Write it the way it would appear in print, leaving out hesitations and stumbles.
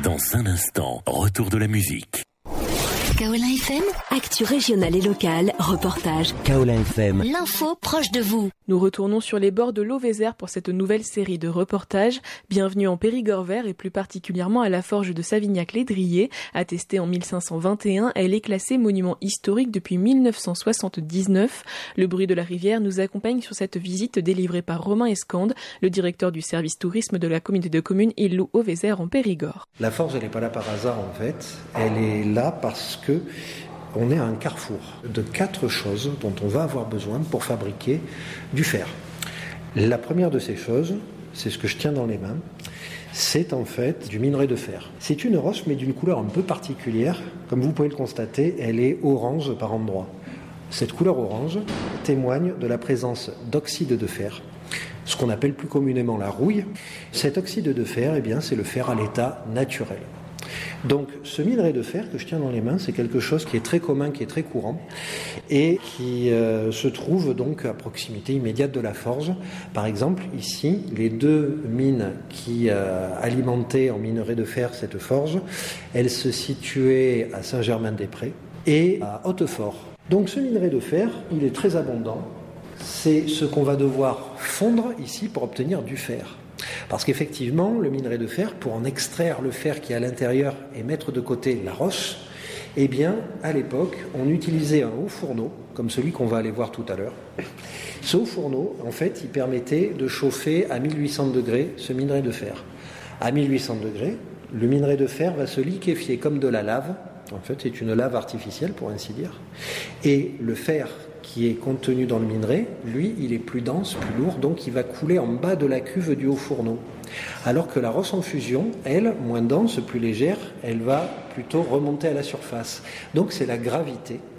Dans un instant, retour de la musique. Kaolin FM, actu régionale et locale, reportage. Kaolin FM, L'info proche de vous. Nous retournons sur les bords de l'Eau-Vézère pour cette nouvelle série de reportages. Bienvenue en Périgord vert et plus particulièrement à la forge de Savignac-les-Driers. Attestée en 1521, elle est classée monument historique depuis 1979. Le bruit de la rivière nous accompagne sur cette visite délivrée par Romain Escande, le directeur du service tourisme de la communauté de communes Île-Loup-Eau-Vézère en Périgord. La forge, elle n'est pas là par hasard en fait. Elle est là parce que on est à un carrefour de 4 choses dont on va avoir besoin pour fabriquer du fer. La première de ces choses, c'est ce que je tiens dans les mains, c'est en fait du minerai de fer. C'est une roche mais d'une couleur un peu particulière. Comme vous pouvez le constater, elle est orange par endroits. Cette couleur orange témoigne de la présence d'oxyde de fer, ce qu'on appelle plus communément la rouille. Cet oxyde de fer, c'est le fer à l'état naturel. Donc ce minerai de fer que je tiens dans les mains, c'est quelque chose qui est très commun, qui est très courant et qui se trouve donc à proximité immédiate de la forge. Par exemple, ici, les 2 mines qui alimentaient en minerai de fer cette forge, elles se situaient à Saint-Germain-des-Prés et à Hautefort. Donc ce minerai de fer, il est très abondant. C'est ce qu'on va devoir fondre ici pour obtenir du fer. Parce qu'effectivement, le minerai de fer, pour en extraire le fer qui est à l'intérieur et mettre de côté la roche, à l'époque, on utilisait un haut fourneau, comme celui qu'on va aller voir tout à l'heure. Ce haut fourneau, en fait, il permettait de chauffer à 1800 degrés ce minerai de fer. À 1800 degrés, le minerai de fer va se liquéfier comme de la lave. En fait, c'est une lave artificielle, pour ainsi dire. Et le fer qui est contenu dans le minerai, lui, il est plus dense, plus lourd, donc il va couler en bas de la cuve du haut fourneau. Alors que la roche en fusion, elle, moins dense, plus légère, elle va plutôt remonter à la surface. Donc c'est la gravité